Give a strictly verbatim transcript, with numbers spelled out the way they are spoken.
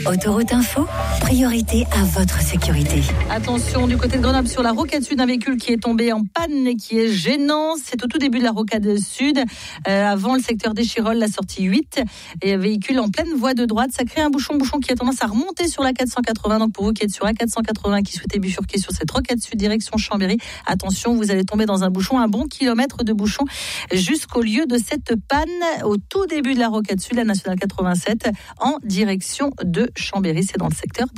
Autoroute Info, priorité à votre sécurité. Attention, du côté de Grenoble, sur la rocade sud, un véhicule qui est tombé en panne et qui est gênant. C'est au tout début de la rocade sud, euh, avant le secteur d'Échirolles, la sortie huit. Et un véhicule en pleine voie de droite. Ça crée un bouchon, bouchon qui a tendance à remonter sur la quatre cent quatre-vingts. Donc pour vous qui êtes sur la quatre cent quatre-vingts, qui souhaitez bifurquer sur cette rocade sud, direction Chambéry, attention, vous allez tomber dans un bouchon, un bon kilomètre de bouchon jusqu'au lieu de cette panne, au tout début de la rocade sud, la nationale quatre-vingt-sept, en direction de Chambéry. C'est dans le secteur